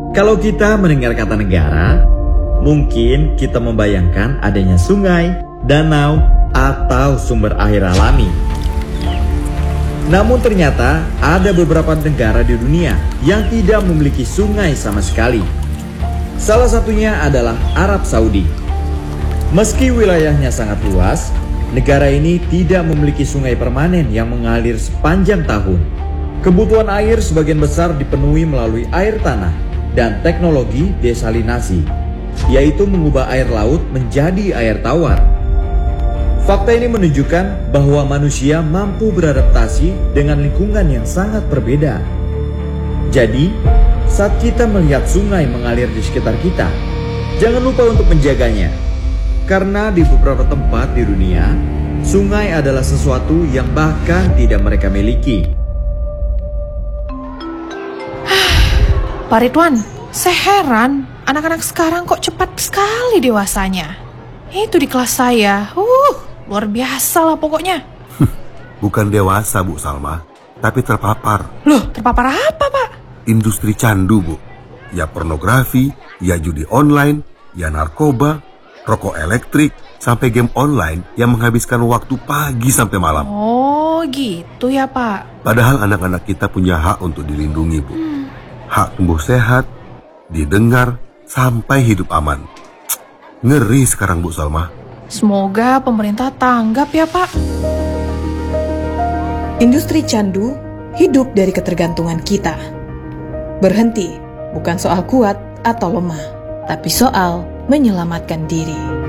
Kalau kita mendengar kata negara, mungkin kita membayangkan adanya sungai, danau, atau sumber air alami. Namun ternyata ada beberapa negara di dunia yang tidak memiliki sungai sama sekali. Salah satunya adalah Arab Saudi. Meski wilayahnya sangat luas, negara ini tidak memiliki sungai permanen yang mengalir sepanjang tahun. Kebutuhan air sebagian besar dipenuhi melalui air tanah dan teknologi desalinasi, yaitu mengubah air laut menjadi air tawar. Fakta ini menunjukkan bahwa manusia mampu beradaptasi dengan lingkungan yang sangat berbeda. Jadi, saat kita melihat sungai mengalir di sekitar kita, jangan lupa untuk menjaganya. Karena di beberapa tempat di dunia, sungai adalah sesuatu yang bahkan tidak mereka miliki. Pak Ridwan, saya heran anak-anak sekarang kok cepat sekali dewasanya. Itu di kelas saya, luar biasa lah pokoknya. Bukan dewasa, Bu Salma, tapi terpapar. Loh, terpapar apa, Pak? Industri candu, Bu. Ya pornografi, ya judi online, ya narkoba, rokok elektrik, sampai game online yang menghabiskan waktu pagi sampai malam. Oh, gitu ya, Pak. Padahal anak-anak kita punya hak untuk dilindungi, Bu. Hak tumbuh sehat, didengar, sampai hidup aman. Ngeri sekarang, Bu Salma. Semoga pemerintah tanggap ya, Pak. Industri candu hidup dari ketergantungan kita. Berhenti bukan soal kuat atau lemah, tapi soal menyelamatkan diri.